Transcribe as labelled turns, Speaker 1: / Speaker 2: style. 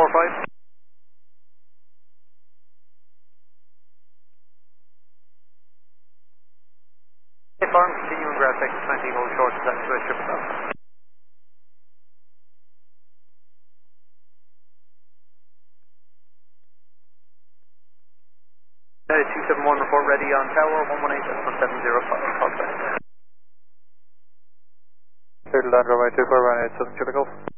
Speaker 1: 745. Farm, continuing grab X 20, hold short, that's to a triple stop. United 271 report ready on tower 118 705, call back. Turtle Land runway 24 187 typical.